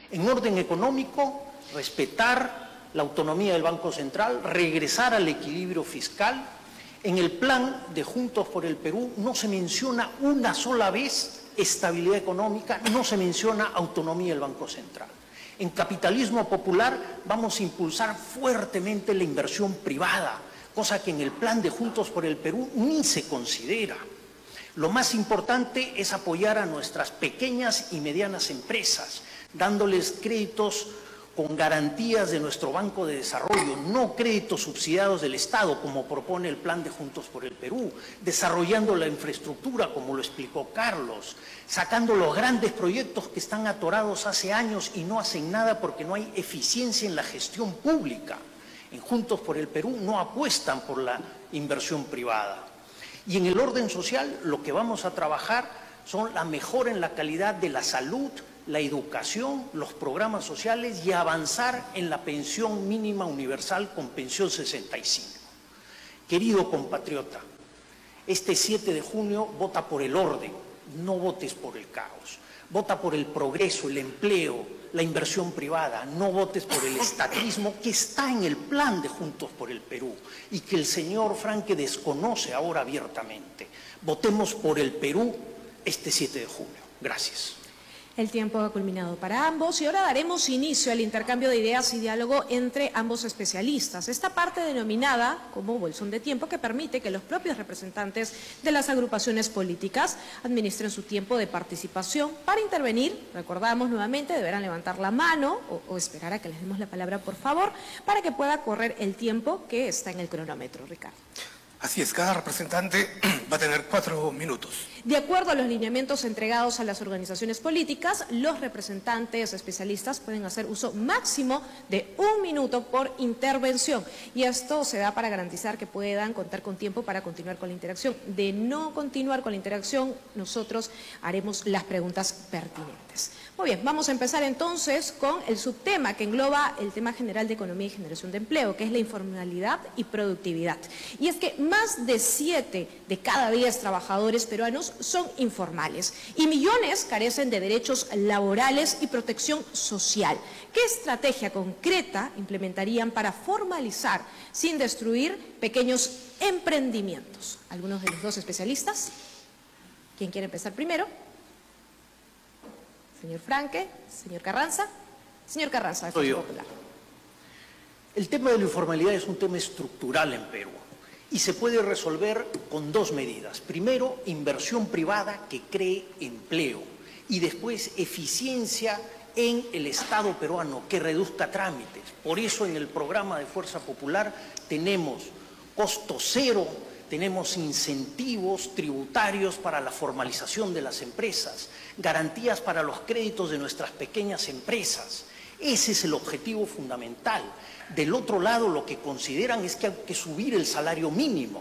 En orden económico, respetar la autonomía del Banco Central, regresar al equilibrio fiscal. En el plan de Juntos por el Perú no se menciona una sola vez estabilidad económica, no se menciona autonomía del Banco Central. En capitalismo popular vamos a impulsar fuertemente la inversión privada, cosa que en el plan de Juntos por el Perú ni se considera. Lo más importante es apoyar a nuestras pequeñas y medianas empresas, dándoles créditos con garantías de nuestro Banco de Desarrollo, no créditos subsidiados del Estado, como propone el plan de Juntos por el Perú, desarrollando la infraestructura, como lo explicó Carlos, sacando los grandes proyectos que están atorados hace años y no hacen nada porque no hay eficiencia en la gestión pública. En Juntos por el Perú no apuestan por la inversión privada. Y en el orden social lo que vamos a trabajar son la mejora en la calidad de la salud, la educación, los programas sociales y avanzar en la pensión mínima universal con pensión 65. Querido compatriota, este 7 de junio vota por el orden, no votes por el caos. Vota por el progreso, el empleo, la inversión privada, no votes por el estatismo que está en el plan de Juntos por el Perú y que el señor Franque desconoce ahora abiertamente. Votemos por el Perú este 7 de junio. Gracias. El tiempo ha culminado para ambos y ahora daremos inicio al intercambio de ideas y diálogo entre ambos especialistas. Esta parte denominada como bolsón de tiempo que permite que los propios representantes de las agrupaciones políticas administren su tiempo de participación. Para intervenir, recordamos nuevamente, deberán levantar la mano o esperar a que les demos la palabra, por favor, para que pueda correr el tiempo que está en el cronómetro, Ricardo. Así es, cada representante va a tener 4 minutos. De acuerdo a los lineamientos entregados a las organizaciones políticas, los representantes especialistas pueden hacer uso máximo de 1 minuto por intervención. Y esto se da para garantizar que puedan contar con tiempo para continuar con la interacción. De no continuar con la interacción, nosotros haremos las preguntas pertinentes. Muy bien, vamos a empezar entonces con el subtema que engloba el tema general de economía y generación de empleo, que es la informalidad y productividad. Y es que más de 7 de cada 10 trabajadores peruanos son informales y millones carecen de derechos laborales y protección social. ¿Qué estrategia concreta implementarían para formalizar sin destruir pequeños emprendimientos? ¿Algunos de los dos especialistas? ¿Quién quiere empezar primero? Señor Franque, señor Carranza. Señor Carranza, de Fuerza Popular. El tema de la informalidad es un tema estructural en Perú y se puede resolver con 2 medidas. Primero, inversión privada que cree empleo y después eficiencia en el Estado peruano que reduzca trámites. Por eso en el programa de Fuerza Popular tenemos costo cero, tenemos incentivos tributarios para la formalización de las empresas, garantías para los créditos de nuestras pequeñas empresas. Ese es el objetivo fundamental. Del otro lado, lo que consideran es que hay que subir el salario mínimo.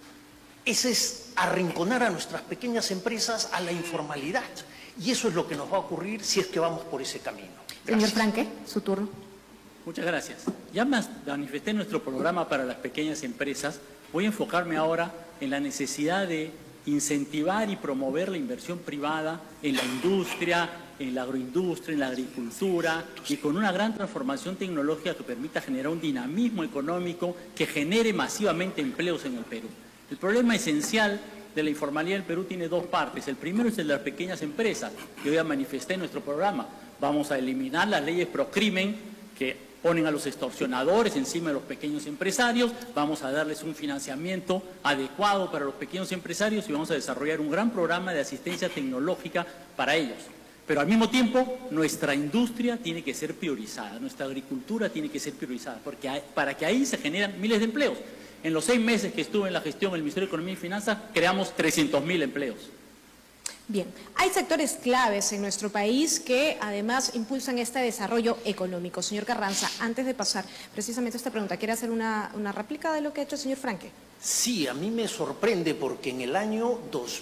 Ese es arrinconar a nuestras pequeñas empresas a la informalidad. Y eso es lo que nos va a ocurrir si es que vamos por ese camino. Gracias. Señor Franque, su turno. Muchas gracias. Ya manifesté nuestro programa para las pequeñas empresas. Voy a enfocarme ahora en la necesidad de incentivar y promover la inversión privada en la industria, en la agroindustria, en la agricultura y con una gran transformación tecnológica que permita generar un dinamismo económico que genere masivamente empleos en el Perú. El problema esencial de la informalidad del Perú tiene 2 partes. El primero es el de las pequeñas empresas, que hoy ya manifesté en nuestro programa. Vamos a eliminar las leyes pro crimen que ponen a los extorsionadores encima de los pequeños empresarios, vamos a darles un financiamiento adecuado para los pequeños empresarios y vamos a desarrollar un gran programa de asistencia tecnológica para ellos. Pero al mismo tiempo, nuestra industria tiene que ser priorizada, nuestra agricultura tiene que ser priorizada, porque para que ahí se generan miles de empleos. En los 6 meses que estuve en la gestión del Ministerio de Economía y Finanzas, creamos 300.000 empleos. Bien, hay sectores claves en nuestro país que además impulsan este desarrollo económico. Señor Carranza, antes de pasar precisamente a esta pregunta, ¿quiere hacer una réplica de lo que ha hecho el señor Franque? Sí, a mí me sorprende porque en el año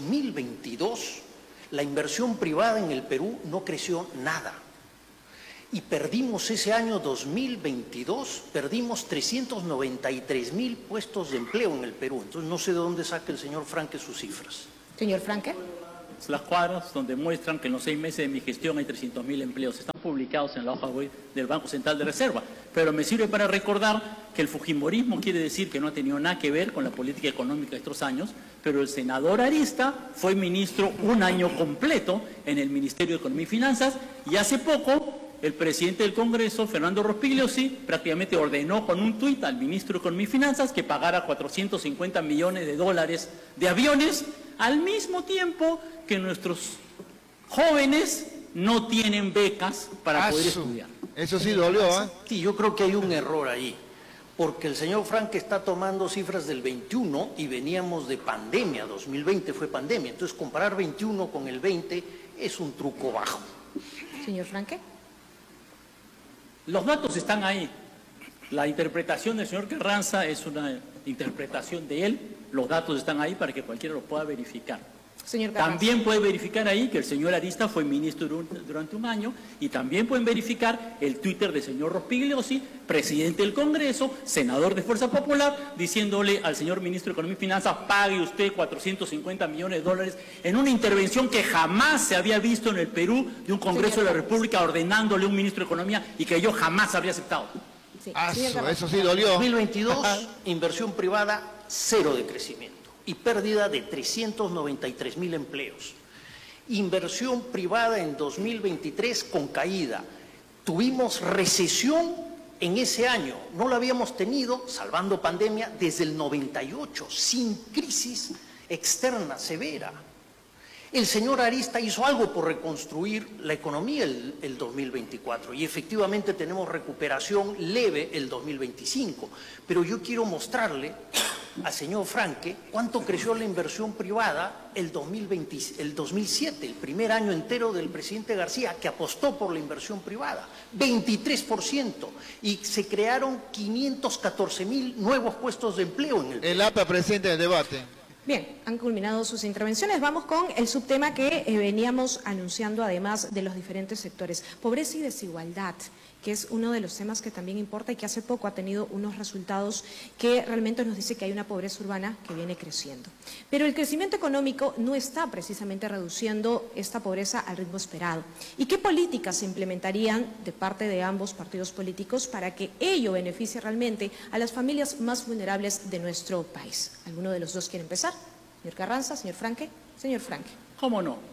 2022 la inversión privada en el Perú no creció nada. Y perdimos ese año 2022, perdimos 393.000 puestos de empleo en el Perú. Entonces no sé de dónde saca el señor Franque sus cifras. Señor Franque. las cuadras donde muestran que en los 6 meses de mi gestión hay 300.000 empleos. Están publicados en la hoja web del Banco Central de Reserva. Pero me sirve para recordar que el fujimorismo quiere decir que no ha tenido nada que ver con la política económica de estos años, pero el senador Arista fue ministro un año completo en el Ministerio de Economía y Finanzas, y hace poco el presidente del Congreso, Fernando Rospigliosi, prácticamente ordenó con un tuit al ministro de Economía y Finanzas que pagara 450 millones de dólares de aviones, al mismo tiempo que nuestros jóvenes no tienen becas para poder estudiar. Eso sí dolió, ¿eh? Sí, yo creo que hay un error ahí, porque el señor Frank está tomando cifras del 21 y veníamos de pandemia, 2020 fue pandemia, entonces comparar 21 con el 20 es un truco bajo. Señor Franque. Los datos están ahí. La interpretación del señor Carranza es una interpretación de él. Los datos están ahí para que cualquiera los pueda verificar. Señor Carranza. También puede verificar ahí que el señor Arista fue ministro durante un año, y también pueden verificar el Twitter del señor Rospigliosi, presidente del Congreso, senador de Fuerza Popular, diciéndole al señor ministro de Economía y Finanzas: pague usted 450 millones de dólares, en una intervención que jamás se había visto en el Perú de un Congreso de la República ordenándole a un ministro de Economía, y que yo jamás habría aceptado. Sí. Eso sí dolió. 2022, inversión privada, 0 de crecimiento y pérdida de 393.000 empleos. Inversión privada en 2023 con caída. Tuvimos recesión en ese año. No lo habíamos tenido, salvando pandemia, desde el 98, sin crisis externa severa. El señor Arista hizo algo por reconstruir la economía el 2024 y efectivamente tenemos recuperación leve el 2025. Pero yo quiero mostrarle al señor Franque cuánto creció la inversión privada el 2007, el primer año entero del presidente García, que apostó por la inversión privada, 23%, y se crearon 514.000 nuevos puestos de empleo en el Perú. El APA presente en el debate. Bien, han culminado sus intervenciones. Vamos con el subtema que veníamos anunciando, además de los diferentes sectores. Pobreza y desigualdad, que es uno de los temas que también importa y que hace poco ha tenido unos resultados que realmente nos dice que hay una pobreza urbana que viene creciendo. Pero el crecimiento económico no está precisamente reduciendo esta pobreza al ritmo esperado. ¿Y qué políticas se implementarían de parte de ambos partidos políticos para que ello beneficie realmente a las familias más vulnerables de nuestro país? ¿Alguno de los dos quiere empezar? Señor Carranza, señor Franque. Señor Franque. ¿Cómo no?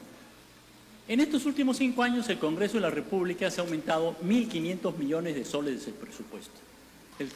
En estos últimos 5 años el Congreso de la República se ha aumentado 1.500 millones de soles el presupuesto. El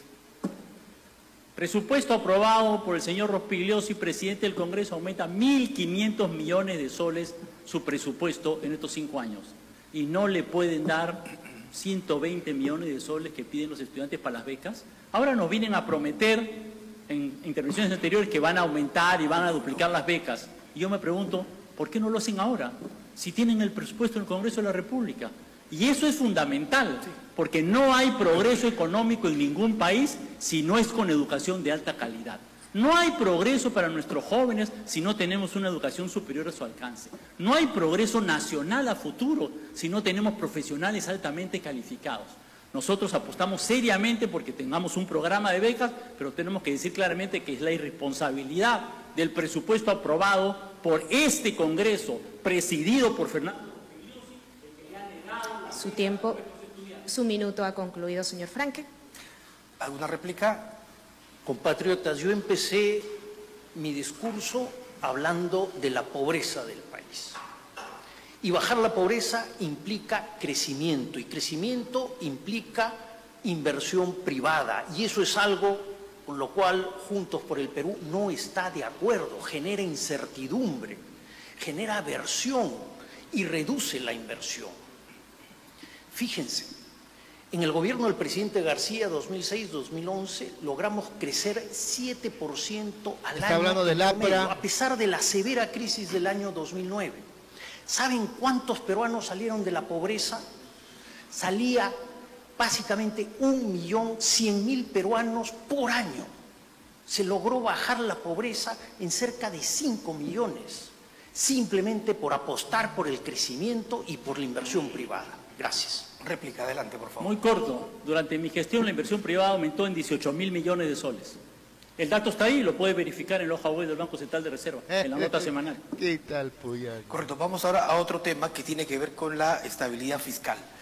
presupuesto aprobado por el señor Rospigliosi, presidente del Congreso, aumenta 1.500 millones de soles su presupuesto en estos 5 años. Y no le pueden dar 120 millones de soles que piden los estudiantes para las becas. Ahora nos vienen a prometer en intervenciones anteriores que van a aumentar y van a duplicar las becas. Y yo me pregunto, ¿por qué no lo hacen ahora? Si tienen el presupuesto en el Congreso de la República. Y eso es fundamental, porque no hay progreso económico en ningún país si no es con educación de alta calidad. No hay progreso para nuestros jóvenes si no tenemos una educación superior a su alcance. No hay progreso nacional a futuro si no tenemos profesionales altamente calificados. Nosotros apostamos seriamente porque tengamos un programa de becas, pero tenemos que decir claramente que es la irresponsabilidad del presupuesto aprobado por este Congreso, presidido por Fernando. Su tiempo, su minuto ha concluido, señor Franque. ¿Alguna réplica? Compatriotas, yo empecé mi discurso hablando de la pobreza del país. Y bajar la pobreza implica crecimiento, y crecimiento implica inversión privada. Y eso es algo con lo cual Juntos por el Perú no está de acuerdo, genera incertidumbre, genera aversión y reduce la inversión. Fíjense, en el gobierno del presidente García 2006-2011 logramos crecer 7% al año. Está hablando del APRA. A pesar de la severa crisis del año 2009. ¿Saben cuántos peruanos salieron de la pobreza? Salía básicamente 1.100.000 peruanos por año. Se logró bajar la pobreza en cerca de 5 millones, simplemente por apostar por el crecimiento y por la inversión privada. Gracias. Réplica, adelante, por favor. Muy corto. Durante mi gestión la inversión privada aumentó en 18.000 millones de soles. El dato está ahí, lo puede verificar en la hoja web del Banco Central de Reserva, en la nota semanal. ¿Qué tal, Puyal? Correcto, vamos ahora a otro tema que tiene que ver con la estabilidad fiscal.